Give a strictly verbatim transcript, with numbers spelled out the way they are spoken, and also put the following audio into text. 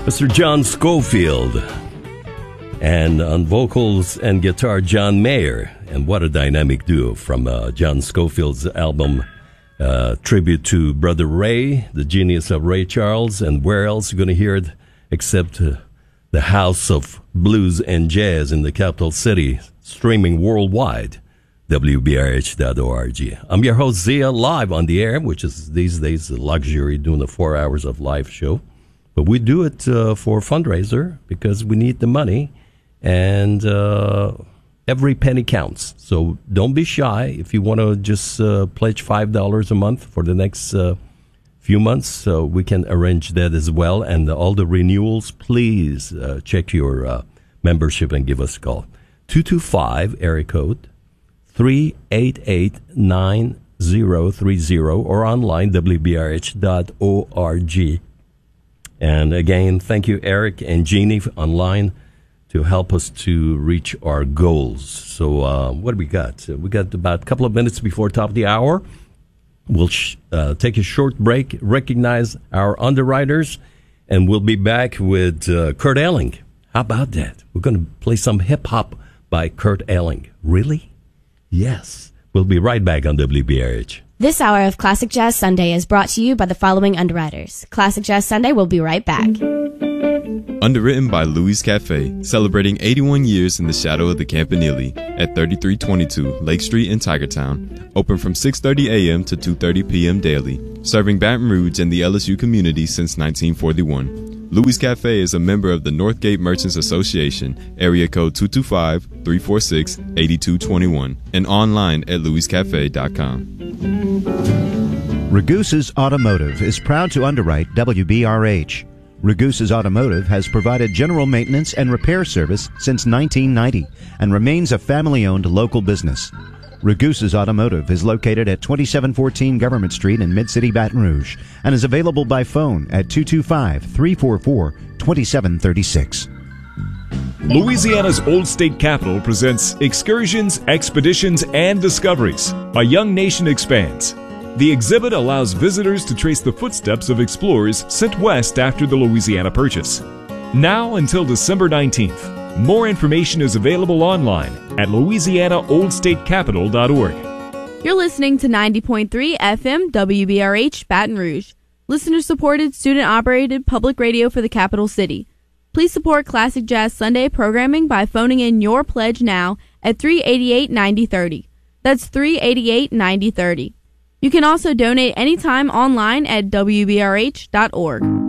Mister John Scofield. And on vocals and guitar, John Mayer. And what a dynamic duo from uh, John Scofield's album, uh, tribute to Brother Ray, the genius of Ray Charles. And where else are you going to hear it except uh, the House of Blues and Jazz in the capital city, streaming worldwide, W B R H dot org. I'm your host, Zia, live on the air, which is these days a luxury, doing the four hours of live show. But we do it uh, for a fundraiser because we need the money, and uh, every penny counts. So don't be shy. If you want to just uh, pledge five dollars a month for the next uh, few months, so we can arrange that as well. And all the renewals, please uh, check your uh, membership and give us a call. two two five, area code, three eight eight, nine zero three zero, or online, W B R H dot org. And again, thank you, Eric and Jeannie, online to help us to reach our goals. So uh, what do we got? We got about a couple of minutes before top of the hour. We'll sh- uh, take a short break, recognize our underwriters, and we'll be back with uh, Kurt Elling. How about that? We're going to play some hip-hop by Kurt Elling. Really? Yes. We'll be right back on W B R H. This hour of Classic Jazz Sunday is brought to you by the following underwriters. Classic Jazz Sunday will be right back. Underwritten by Louis Cafe, celebrating eighty-one years in the shadow of the Campanile at thirty-three twenty-two Lake Street in Tigertown. Open from six thirty a.m. to two thirty p.m. daily. Serving Baton Rouge and the L S U community since nineteen forty-one. Louis Cafe is a member of the Northgate Merchants Association, area code two two five, three four six, eight two two one, and online at louis cafe dot com. Ragusa's Automotive is proud to underwrite W B R H. Ragusa's Automotive has provided general maintenance and repair service since nineteen ninety and remains a family-owned local business. Ragusa's Automotive is located at twenty-seven fourteen Government Street in Mid-City, Baton Rouge, and is available by phone at two two five, three four four, two seven three six. Louisiana's Old State Capitol presents Excursions, Expeditions, and Discoveries. A Young Nation Expands. The exhibit allows visitors to trace the footsteps of explorers sent west after the Louisiana Purchase. Now until December nineteenth. More information is available online at louisiana old state capitol dot org. You're listening to ninety point three F M W B R H Baton Rouge, listener-supported, student-operated public radio for the capital city. Please support Classic Jazz Sunday programming by phoning in your pledge now at three eight eight, nine zero three zero. That's three eight eight, nine zero three zero. You can also donate anytime online at W B R H dot org.